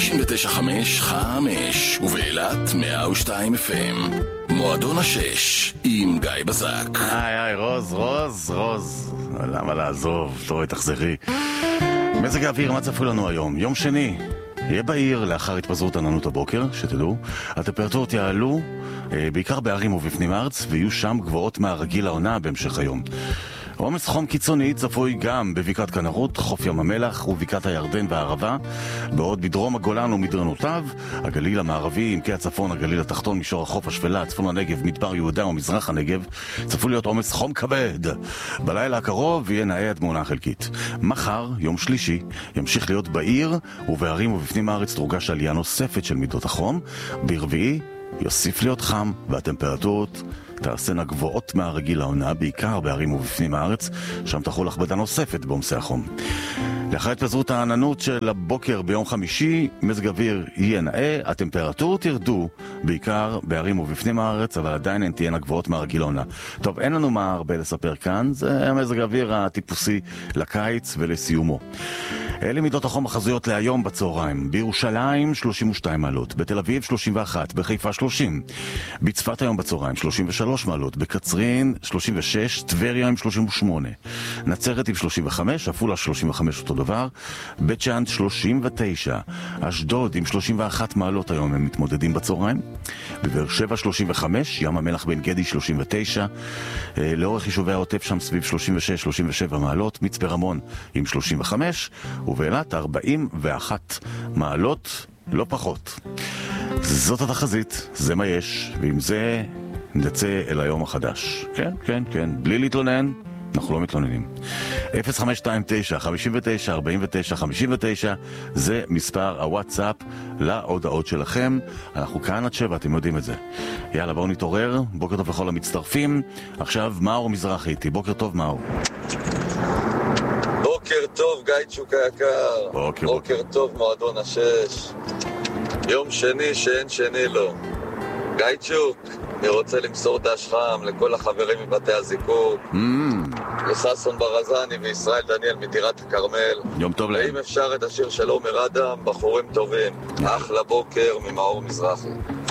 99.5 ובאילת 102 FM. מועדון השש עם גיא בזק. היי, רוז. למה לעזוב? תורי, תחזרי. מזג האוויר, מה צפוי לנו היום? יום שני. יהיה בעיר לאחר התפזרות עננות הבוקר, שתדעו. הטמפרטורות יעלו, בעיקר בערים ובפנים הארץ, ויהיו שם גבוהות מהרגיל לעונה בהמשך היום. עומס חום קיצוני צפוי גם בבקעת כנרות, חוף ים המלח ובקעת הירדן והערבה, בעוד בדרום הגולן ומדרנותיו, הגליל המערבי, עמקי הצפון, הגליל התחתון, מישור החוף, השפלה, צפון הנגב, מדבר יהודה ומזרח הנגב, צפוי להיות עומס חום כבד. בלילה הקרוב יהיה נאה עד מעונה חלקית. מחר, יום שלישי, ימשיך להיות בעיר ובערים ובפנים הארץ תורגש עלייה נוספת של מידות החום. ברביעי יוסיף להיות חם והטמפרטורות תעשנה גבוהות מהרגיל לעונה, בעיקר בערים ובפנים הארץ, שם תחול הכבדה נוספת בעומסי החום. לאחר התפזרות העננות של הבוקר ביום חמישי, מזג אוויר יהיה נאה, הטמפרטורות ירדו, בעיקר בערים ובפנים הארץ, אבל עדיין הן תהיינה גבוהות מהרגיל לעונה. טוב, אין לנו מה הרבה לספר כאן, זה המזג האוויר הטיפוסי לקיץ ולסיומו. אלה מידות החום החזויות להיום בצהריים. בירושלים 32 מעלות, בתל אביב 31, בחיפה 30, בצפת היום בצהריים 33 מעלות, בקצרין 36, טבריה עם 38, נצרת עם 35, עפולה 35 אותו דבר, בית שאן 39, אשדוד עם 31 מעלות היום הם מתמודדים בצהריים, בבאר שבע 35, ים המלח בן גדי 39, לאורך יישובי העוטף שם סביב 36-37 מעלות, מצפה רמון עם 35, ובאילת 41 מעלות, לא פחות. זאת התחזית, זה מה יש, ועם זה נצא אל היום החדש. כן, בלי להתלונן, אנחנו לא מתלוננים. 0529 59 49 59 זה מספר הוואטסאפ להודעות שלכם. אנחנו כאן עד 7, אתם יודעים את זה. יאללה, בואו נתעורר. בוקר טוב לכל המצטרפים. עכשיו מאור מזרחי איתי. בוקר טוב מאור. בוקר טוב גיא צ'וק היקר. בוקר טוב מועדון השש. יום שני שאין שני לו. גיא צ'וק, אני רוצה למסור דש חם לכל החברים מבתי הזיקוק, לססון ברזני וישראל דניאל מטירת הכרמל. יום טוב להם. ואם אפשר את השיר של עומר אדם, בחורים טובים. אחלה בוקר ממאור מזרחי.